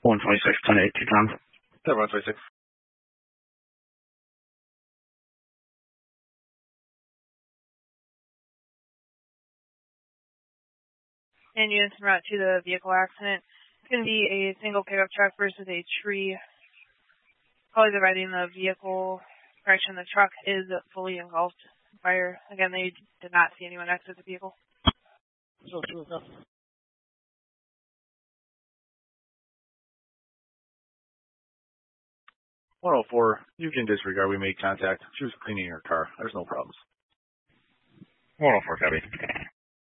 126, 10-8, Tom. 126. And units en route to the vehicle accident. It's going to be a single pickup truck versus a tree. Probably dividing the vehicle. Correction, the truck is fully engulfed in fire. Again, they did not see anyone exit the vehicle. So, 104, you can disregard. We made contact. She was cleaning her car. There's no problems. 104, copy.